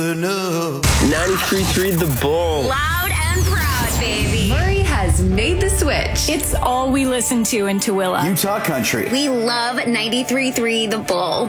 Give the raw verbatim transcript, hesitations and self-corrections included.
ninety-three point three The Bull. Loud and proud, baby. Murray has made the switch. It's all we listen to in Tooele. Utah country. We love ninety-three point three The Bull.